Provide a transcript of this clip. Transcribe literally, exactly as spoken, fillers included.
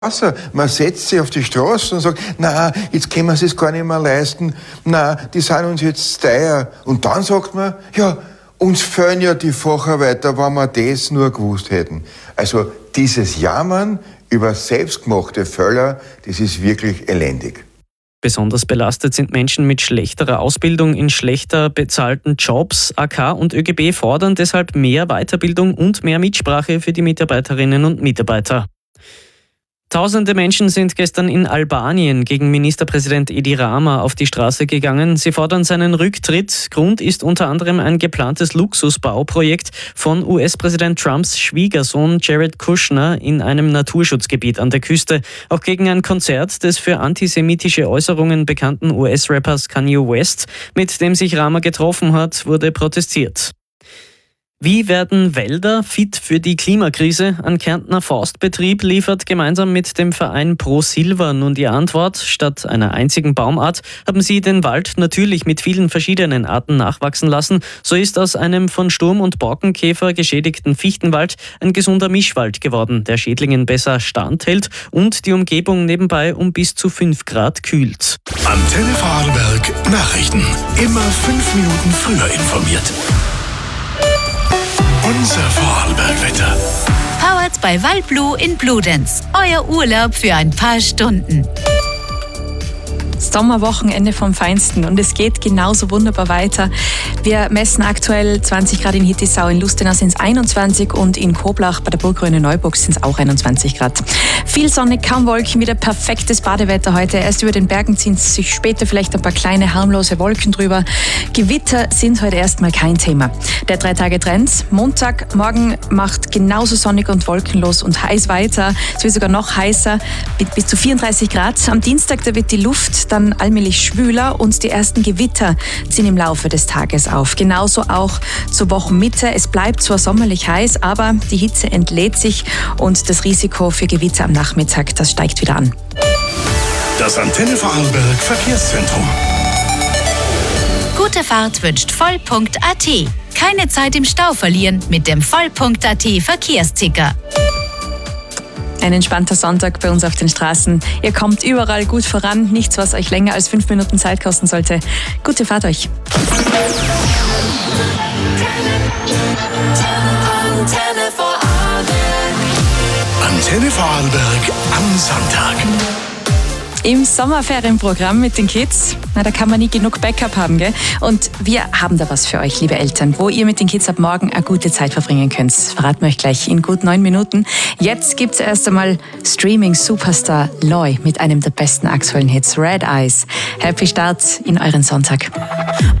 Wasser. Man setzt sich auf die Straße und sagt, na, jetzt können wir es sich gar nicht mehr leisten, na, die sind uns jetzt teuer. Und dann sagt man, ja, uns fehlen ja die Facharbeiter, wenn wir das nur gewusst hätten. Also dieses Jammern über selbstgemachte Fälle, das ist wirklich elendig. Besonders belastet sind Menschen mit schlechterer Ausbildung in schlechter bezahlten Jobs. A K und ÖGB fordern deshalb mehr Weiterbildung und mehr Mitsprache für die Mitarbeiterinnen und Mitarbeiter. Tausende Menschen sind gestern in Albanien gegen Ministerpräsident Edi Rama auf die Straße gegangen. Sie fordern seinen Rücktritt. Grund ist unter anderem ein geplantes Luxusbauprojekt von U S-Präsident Trumps Schwiegersohn Jared Kushner in einem Naturschutzgebiet an der Küste. Auch gegen ein Konzert des für antisemitische Äußerungen bekannten U S-Rappers Kanye West, mit dem sich Rama getroffen hat, wurde protestiert. Wie werden Wälder fit für die Klimakrise? Ein Kärntner Forstbetrieb liefert gemeinsam mit dem Verein Pro Silva nun die Antwort. Statt einer einzigen Baumart haben sie den Wald natürlich mit vielen verschiedenen Arten nachwachsen lassen. So ist aus einem von Sturm- und Borkenkäfer geschädigten Fichtenwald ein gesunder Mischwald geworden, der Schädlingen besser standhält und die Umgebung nebenbei um bis zu fünf Grad kühlt. Antenne Vorarlberg Nachrichten. Immer fünf Minuten früher informiert. Unser Vorarlberg-Wetter. Powered by Waldblue in Bludenz. Euer Urlaub für ein paar Stunden. Sommerwochenende vom Feinsten und es geht genauso wunderbar weiter. Wir messen aktuell zwanzig Grad in Hittisau, in Lustenau sind es einundzwanzig und in Koblach bei der Burgruine Neuburg sind es auch einundzwanzig Grad. Viel Sonne, kaum Wolken, wieder perfektes Badewetter heute. Erst über den Bergen ziehen sich später vielleicht ein paar kleine harmlose Wolken drüber. Gewitter sind heute erstmal kein Thema. Der drei Tage Trend. Montag, morgen macht genauso sonnig und wolkenlos und heiß weiter. Es wird sogar noch heißer, mit bis zu vierunddreißig Grad. Am Dienstag, da wird die Luft dann allmählich schwüler und die ersten Gewitter ziehen im Laufe des Tages auf. Genauso auch zur Wochenmitte. Es bleibt zwar sommerlich heiß, aber die Hitze entlädt sich und das Risiko für Gewitter am Nachmittag, das steigt wieder an. Das Antenne Vorarlberg Verkehrszentrum. Gute Fahrt wünscht Voll.at. Keine Zeit im Stau verlieren mit dem Voll.at Verkehrsticker. Ein entspannter Sonntag bei uns auf den Straßen. Ihr kommt überall gut voran. Nichts, was euch länger als fünf Minuten Zeit kosten sollte. Gute Fahrt euch. Antenne Vorarlberg am Sonntag. Im Sommerferienprogramm mit den Kids, na, da kann man nie genug Backup haben, gell? Und wir haben da was für euch, liebe Eltern, wo ihr mit den Kids ab morgen eine gute Zeit verbringen könnt. Das verraten wir euch gleich in gut neun Minuten. Jetzt gibt's erst einmal Streaming-Superstar Loy mit einem der besten aktuellen Hits, Red Eyes. Happy Start in euren Sonntag.